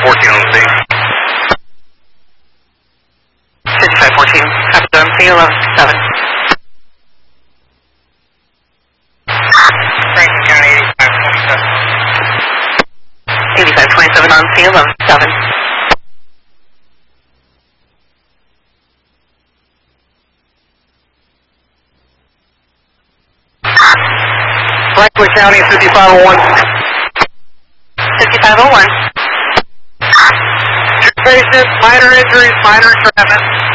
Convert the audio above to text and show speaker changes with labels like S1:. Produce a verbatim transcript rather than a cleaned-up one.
S1: fourteen on the scene.
S2: fifty-five fourteen, copy them, C eleven seven.
S1: Franklin County eighty-five twenty-seven.
S2: eighty-five twenty-seven on C eleven seven.
S1: Franklin County fifty-five oh one.
S2: fifty-five oh one.
S1: Two patients, minor injuries, minor traffic.